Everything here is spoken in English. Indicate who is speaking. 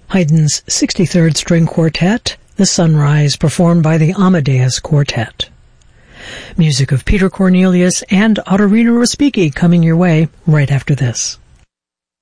Speaker 1: Haydn's 63rd String Quartet, The Sunrise, performed by the Amadeus Quartet. Music of Peter Cornelius and Ottorino Respighi coming your way right after this.